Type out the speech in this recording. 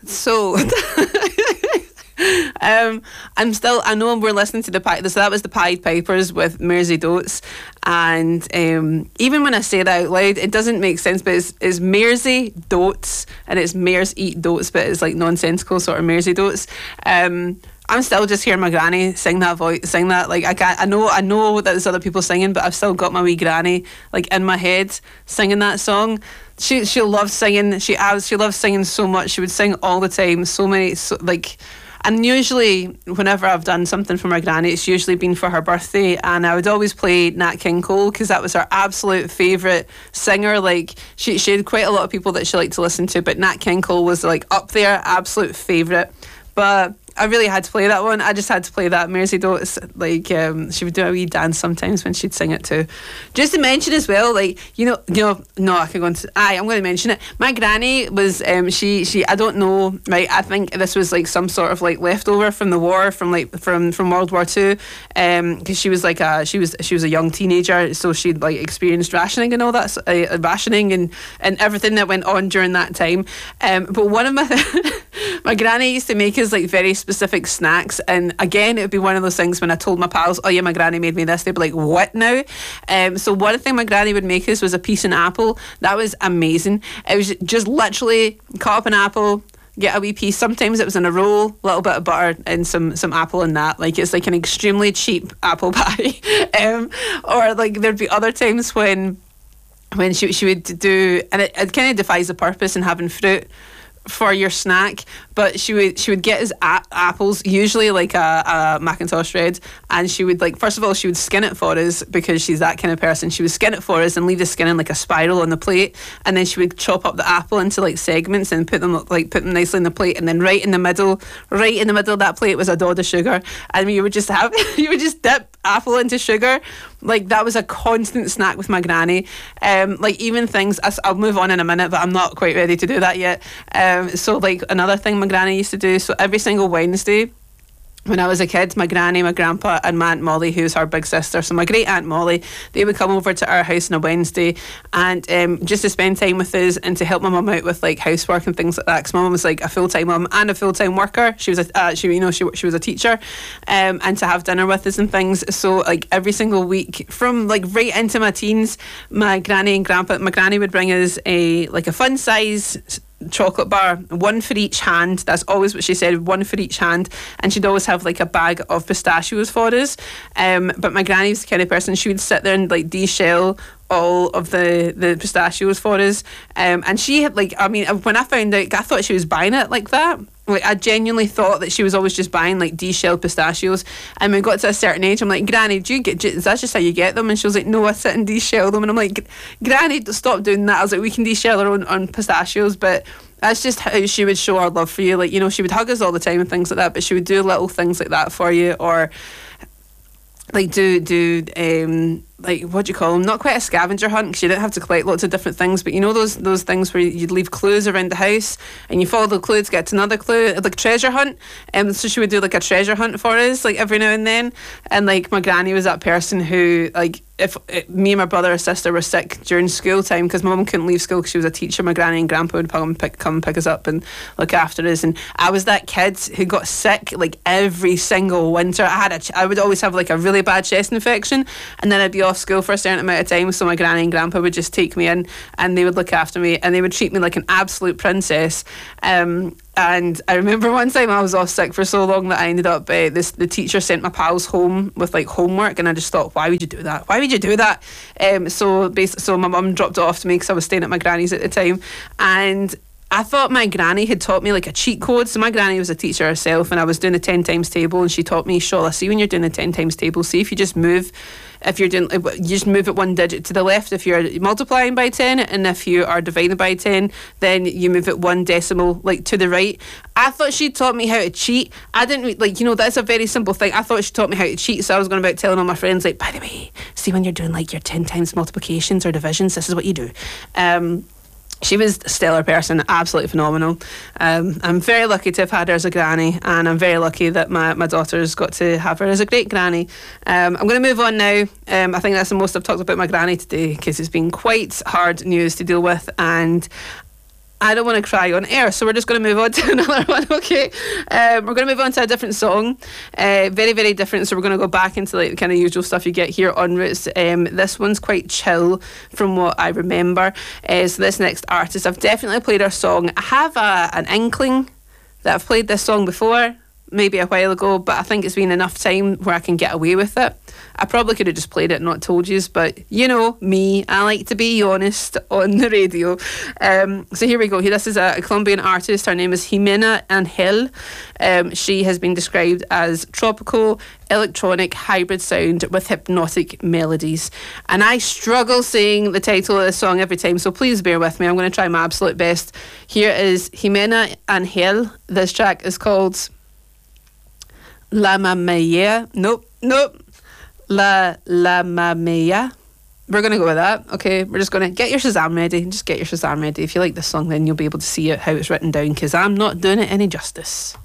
So I know we're listening to so that was the Pied Pipers with Mersey Dotes, and even when I say that out loud it doesn't make sense, but it's Mersey Dotes, and it's mares eat dotes, but it's like nonsensical sort of Mersey Dotes. I'm still just hearing my granny sing that like I know that there's other people singing, but I've still got my wee granny like in my head singing that song. She loves singing. She loves singing so much. She would sing all the time. And usually whenever I've done something for my granny, it's usually been for her birthday, and I would always play Nat King Cole because that was her absolute favourite singer. Like she had quite a lot of people that she liked to listen to, but Nat King Cole was like up there, absolute favourite. But I really had to play that one. I just had to play that Mersey Dotes. Like she would do a wee dance sometimes when she'd sing it too. Just to mention as well, like no, I can go into. I'm going to mention it. My granny was she. I don't know. Right, I think this was like some sort of like leftover from the war, from World War II. Because she was like she was a young teenager, so she'd like experienced rationing and all that, rationing and everything that went on during that time. But one of my granny used to make us like very specific snacks, and again it would be one of those things when I told my pals, oh yeah, my granny made me this, they'd be like, what now? So one thing my granny would make us was a piece of apple. That was amazing. It was just literally cut up an apple, get a wee piece. Sometimes it was in a roll, a little bit of butter and some apple in that. Like it's like an extremely cheap apple pie. Or like there'd be other times when she would do, and it kind of defies the purpose in having fruit for your snack, but she would get us apples, usually like a Macintosh Red, and she would like, first of all she would skin it for us because she's that kind of person. She would skin it for us and leave the skin in like a spiral on the plate, and then she would chop up the apple into like segments and put them nicely in the plate, and then right in the middle of that plate was a dod of sugar, and you would just dip apple into sugar. Like that was a constant snack with my granny. Like even things, I'll move on in a minute, but I'm not quite ready to do that yet. So like another thing my granny used to do, so every single Wednesday when I was a kid, my granny, my grandpa and my Aunt Molly, who's her big sister, so my great Aunt Molly, they would come over to our house on a Wednesday and just to spend time with us and to help my mum out with like housework and things like that, because my mum was like a full-time mum and a full-time worker. She was she was a teacher, and to have dinner with us and things. So like every single week from like right into my teens, my granny would bring us a fun size chocolate bar, one for each hand. That's always what she said, one for each hand. And she'd always have like a bag of pistachios for us. But my granny was the kind of person, she would sit there and like de-shell all of the pistachios for us. And she had like, I mean, when I found out, I thought she was buying it like that. Like I genuinely thought that she was always just buying like de-shelled pistachios. And when we got to a certain age, I'm like, Granny, is that just how you get them? And she was like, no, I sit and de-shell them. And I'm like, Granny, stop doing that. I was like, we can de-shell our own pistachios, but that's just how she would show her love for you. Like, you know, she would hug us all the time and things like that, but she would do little things like that for you, or like do like, what do you call them? Not quite a scavenger hunt, because you didn't have to collect lots of different things, but you know those things where you'd leave clues around the house and you follow the clue to get to another clue, like treasure hunt. So she would do like a treasure hunt for us, like every now and then. And like my granny was that person who, like, if me and my brother or sister were sick during school time, because my mum couldn't leave school because she was a teacher, my granny and grandpa would come and pick us up and look after us. And I was that kid who got sick like every single winter. I would always have like a really bad chest infection, and then I'd be off school for a certain amount of time, so my granny and grandpa would just take me in and they would look after me and they would treat me like an absolute princess. And I remember one time I was off sick for so long that I ended up, the teacher sent my pals home with like homework, and I just thought, why would you do that? So my mum dropped it off to me because I was staying at my granny's at the time, and I thought my granny had taught me like a cheat code. So my granny was a teacher herself, and I was doing a 10 times table, and she taught me, Shola, see when you're doing a 10 times table, see if you just move, you just move it one digit to the left if you're multiplying by 10, and if you are dividing by 10, then you move it one decimal like to the right. I thought she taught me how to cheat. I didn't, like, you know, that's a very simple thing. I thought she taught me how to cheat, so I was going about telling all my friends, like, by the way, see when you're doing like your 10 times multiplications or divisions, this is what you do. She was a stellar person, absolutely phenomenal. I'm very lucky to have had her as a granny, and I'm very lucky that my daughter's got to have her as a great granny. I'm going to move on now. I think that's the most I've talked about my granny today, because it's been quite hard news to deal with, and I don't want to cry on air, so we're just going to move on to another one, okay? We're going to move on to a different song, very, very different, so we're going to go back into like the kind of usual stuff you get here on Roots. This one's quite chill from what I remember. So this next artist, I've definitely played her song. I have an inkling that I've played this song before, maybe a while ago, but I think it's been enough time where I can get away with it. I probably could have just played it and not told you, but you know me, I like to be honest on the radio. So here we go. This is a Colombian artist. Her name is Jimena Angel. She has been described as tropical, electronic, hybrid sound with hypnotic melodies. And I struggle saying the title of this song every time, so please bear with me. I'm going to try my absolute best. Here is Jimena Angel. This track is called La Mamaya. Nope. La Mamaya. We're going to go with that. Okay, we're just going to get your Shazam ready. Just get your Shazam ready. If you like this song, then you'll be able to see it, how it's written down, because I'm not doing it any justice.